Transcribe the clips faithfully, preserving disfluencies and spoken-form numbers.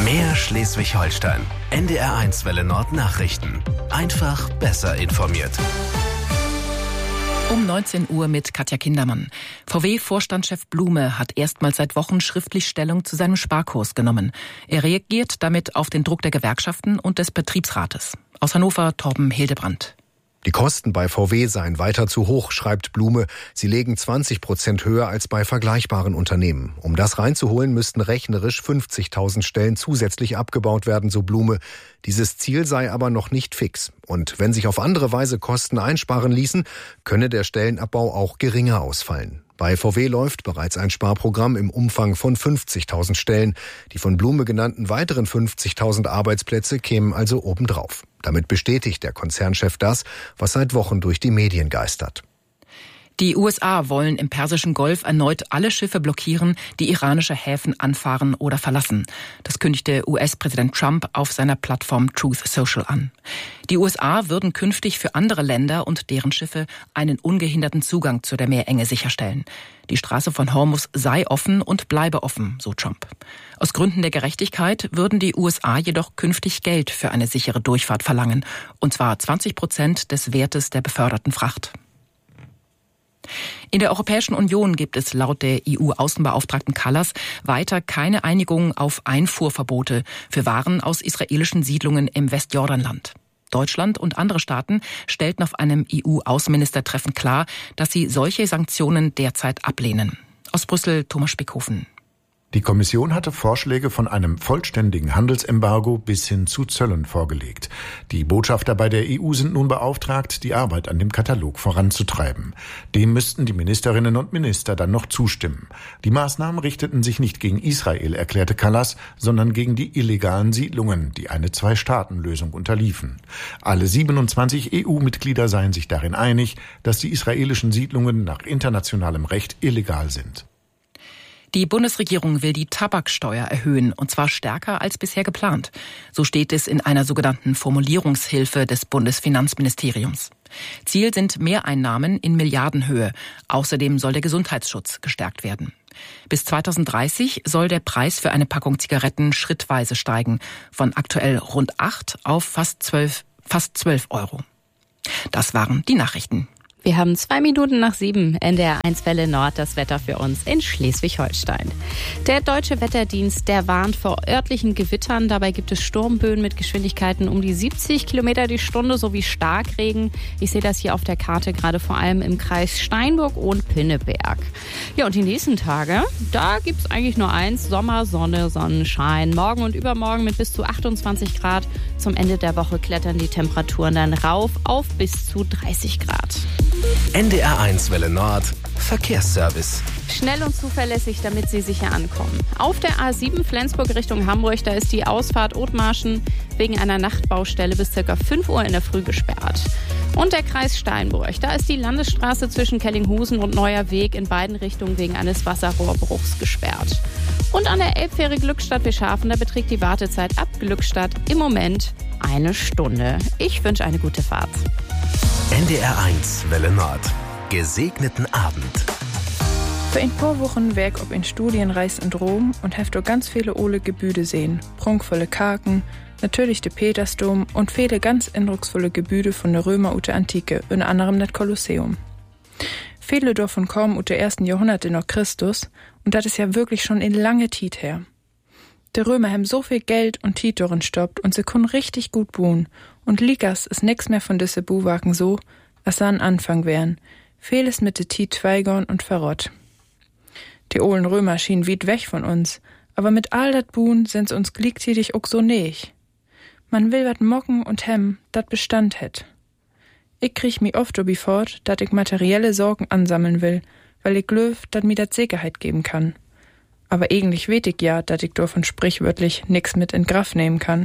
Mehr Schleswig-Holstein. N D R eins Welle Nord Nachrichten. Einfach besser informiert. Um neunzehn Uhr mit Katja Kindermann. V W-Vorstandschef Blume hat erstmals seit Wochen schriftlich Stellung zu seinem Sparkurs genommen. Er reagiert damit auf den Druck der Gewerkschaften und des Betriebsrates. Aus Hannover, Torben Hildebrand. Die Kosten bei V W seien weiter zu hoch, schreibt Blume. Sie legen zwanzig Prozent höher als bei vergleichbaren Unternehmen. Um das reinzuholen, müssten rechnerisch fünfzigtausend Stellen zusätzlich abgebaut werden, so Blume. Dieses Ziel sei aber noch nicht fix. Und wenn sich auf andere Weise Kosten einsparen ließen, könne der Stellenabbau auch geringer ausfallen. Bei V W läuft bereits ein Sparprogramm im Umfang von fünfzigtausend Stellen. Die von Blume genannten weiteren fünfzigtausend Arbeitsplätze kämen also obendrauf. Damit bestätigt der Konzernchef das, was seit Wochen durch die Medien geistert. Die U S A wollen im Persischen Golf erneut alle Schiffe blockieren, die iranische Häfen anfahren oder verlassen. Das kündigte U S-Präsident Trump auf seiner Plattform Truth Social an. Die U S A würden künftig für andere Länder und deren Schiffe einen ungehinderten Zugang zu der Meerenge sicherstellen. Die Straße von Hormuz sei offen und bleibe offen, so Trump. Aus Gründen der Gerechtigkeit würden die U S A jedoch künftig Geld für eine sichere Durchfahrt verlangen, und zwar zwanzig Prozent des Wertes der beförderten Fracht. In der Europäischen Union gibt es laut der E U-Außenbeauftragten Kallas weiter keine Einigung auf Einfuhrverbote für Waren aus israelischen Siedlungen im Westjordanland. Deutschland und andere Staaten stellten auf einem E U-Außenministertreffen klar, dass sie solche Sanktionen derzeit ablehnen. Aus Brüssel, Thomas Spickhofen. Die Kommission hatte Vorschläge von einem vollständigen Handelsembargo bis hin zu Zöllen vorgelegt. Die Botschafter bei der E U sind nun beauftragt, die Arbeit an dem Katalog voranzutreiben. Dem müssten die Ministerinnen und Minister dann noch zustimmen. Die Maßnahmen richteten sich nicht gegen Israel, erklärte Kallas, sondern gegen die illegalen Siedlungen, die eine Zwei-Staaten-Lösung unterliefen. Alle siebenundzwanzig E U-Mitglieder seien sich darin einig, dass die israelischen Siedlungen nach internationalem Recht illegal sind. Die Bundesregierung will die Tabaksteuer erhöhen, und zwar stärker als bisher geplant. So steht es in einer sogenannten Formulierungshilfe des Bundesfinanzministeriums. Ziel sind Mehreinnahmen in Milliardenhöhe. Außerdem soll der Gesundheitsschutz gestärkt werden. Bis zweitausenddreißig soll der Preis für eine Packung Zigaretten schrittweise steigen, von aktuell rund acht auf fast zwölf, fast zwölf Euro. Das waren die Nachrichten. Wir haben zwei Minuten nach sieben, N D R eins Welle Nord, das Wetter für uns in Schleswig-Holstein. Der Deutsche Wetterdienst, der warnt vor örtlichen Gewittern. Dabei gibt es Sturmböen mit Geschwindigkeiten um die siebzig Kilometer die Stunde sowie Starkregen. Ich sehe das hier auf der Karte gerade vor allem im Kreis Steinburg und Pinneberg. Ja, und die nächsten Tage, da gibt's eigentlich nur eins: Sommer, Sonne, Sonnenschein. Morgen und übermorgen mit bis zu achtundzwanzig Grad. Zum Ende der Woche klettern die Temperaturen dann rauf auf bis zu dreißig Grad. N D R eins Welle Nord Verkehrsservice. Schnell und zuverlässig, damit Sie sicher ankommen. Auf der A sieben Flensburg Richtung Hamburg, da ist die Ausfahrt Othmarschen wegen einer Nachtbaustelle bis ca. fünf Uhr in der Früh gesperrt. Und der Kreis Steinburg, da ist die Landesstraße zwischen Kellinghusen und Neuer Weg in beiden Richtungen wegen eines Wasserrohrbruchs gesperrt. Und an der Elbfähre Glückstadt-Wischhafen, da beträgt die Wartezeit ab Glückstadt im Moment eine Stunde. Ich wünsche eine gute Fahrt. N D R eins Welle Nord. Gesegneten Abend. Für ein paar Wochen weg ob in Studienreis in Rom und heft auch ganz viele ole Gebüde sehen. Prunkvolle Kaken, natürlich der Petersdom und viele ganz eindrucksvolle Gebüde von der Römer ut der Antike, unter anderem das Kolosseum. Viele davon kommen ut der ersten Jahrhunderte nach Christus und das ist ja wirklich schon in lange Zeit her. Die Römer haben so viel Geld und Tiet darin stoppt und sie können richtig gut buhen. Und Likas ist nix mehr von diese Buhwagen so, als sie an Anfang wären. Vieles mit de Tiet Zweigern und Verrott. Die ollen Römer schienen weit weg von uns, aber mit all dat Buhen sind sie uns gleichzeitig auch so näch. Man will wat mocken und hemmen, dat Bestand het. Ich krieg mi oft obi fort, dat ich materielle Sorgen ansammeln will, weil ich glöw, dat mi dat Sicherheit geben kann. Aber eigentlich weet ich ja, dat ich davon sprichwörtlich nix mit in Graf nehmen kann.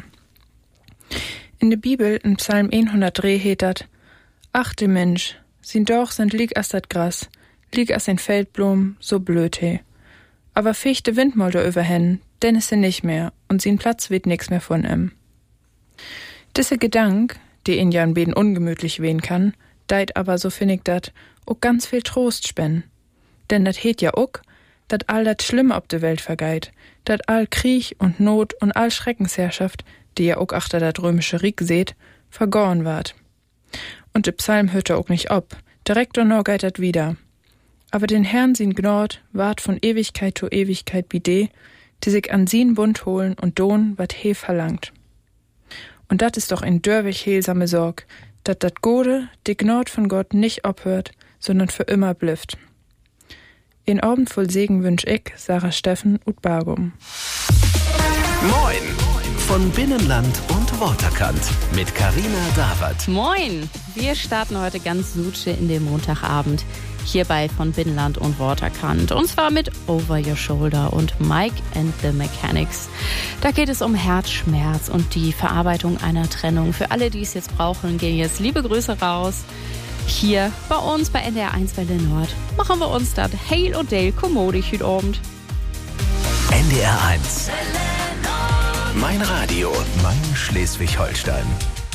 In der Bibel, in Psalm hundertdrei, hetet: Ach, de Mensch, sin doch sind lieg as dat Gras, lieg as ein Feldblom, so blöd he. Aber fichte Windmol da überhen, denn is se nicht mehr, und sin Platz weht nix mehr von em. Disse Gedank, die in jan beden ungemütlich wehen kann, deit aber, so find ich dat, auch ganz viel Trost spenn. Denn dat het ja auch, dat all dat Schlimme ob de Welt vergeit, dat all Krieg und Not und all Schreckensherrschaft, die ja auch achter dat römische Rieg seht, vergoren ward. Und de Psalm hört er auch nicht ob, direkt und noch geht dat wieder. Aber den Herrn sin Gnord ward von Ewigkeit zu Ewigkeit bide, die sich an sin Bund holen und don, wat he verlangt. Und dat ist doch ein dörwig heilsame Sorg, dat dat Gode, die Gnord von Gott nicht obhört, sondern für immer blüfft. In Abend voll Segen wünsch ich, Sarah Steffen und Bargum. Moin von Binnenland und Waterkant mit Carina Dawert. Moin! Wir starten heute ganz suche in den Montagabend hierbei von Binnenland und Waterkant. Und zwar mit Over Your Shoulder und Mike and the Mechanics. Da geht es um Herzschmerz und die Verarbeitung einer Trennung. Für alle, die es jetzt brauchen, gehen jetzt liebe Grüße raus. Hier bei uns bei N D R eins Welle Nord machen wir uns das Hail und Dale kommodig heute Abend. N D R eins. Mein Radio, mein Schleswig-Holstein.